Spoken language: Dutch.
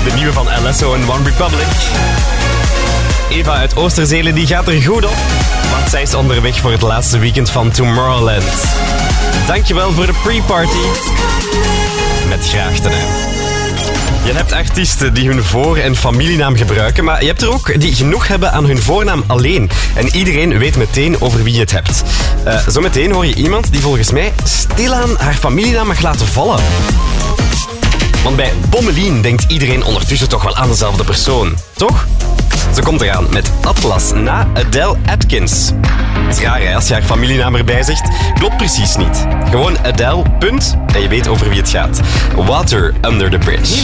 De nieuwe van LSO en One Republic. Eva uit Oosterzelen die gaat er goed op, want zij is onderweg voor het laatste weekend van Tomorrowland. Dankjewel voor de pre-party. Met Grachten, hè. Je hebt artiesten die hun voor- en familienaam gebruiken, maar je hebt er ook die genoeg hebben aan hun voornaam alleen. En iedereen weet meteen over wie je het hebt. Zometeen hoor je iemand die volgens mij stilaan haar familienaam mag laten vallen. Want bij Pommelien denkt iedereen ondertussen toch wel aan dezelfde persoon, toch? Ze komt eraan met Atlas na Adele Atkins. Het is raar hè, als je haar familienaam erbij zegt. Klopt precies niet. Gewoon Adele, punt. En je weet over wie het gaat. Water Under the Bridge.